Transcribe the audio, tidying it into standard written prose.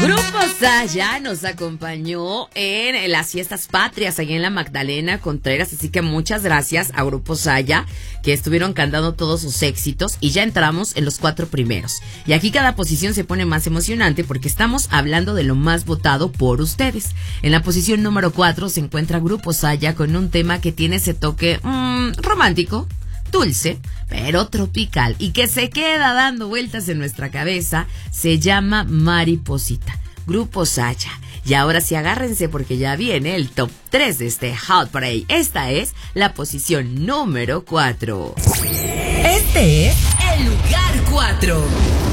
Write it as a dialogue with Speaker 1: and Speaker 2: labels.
Speaker 1: Grupo Saya nos acompañó en las fiestas patrias allá en la Magdalena Contreras, así que muchas gracias a Grupo Saya que estuvieron cantando todos sus éxitos y ya entramos en los 4 primeros. Y aquí cada posición se pone más emocionante porque estamos hablando de lo más votado por ustedes. En la posición número 4 se encuentra Grupo Saya con un tema que tiene ese toque romántico, dulce, pero tropical y que se queda dando vueltas en nuestra cabeza. Se llama Mariposita, Grupo Saya. Y ahora sí agárrense porque ya viene el top 3 de este Hot Parade. Esta es la posición número 4. Este es el lugar 4.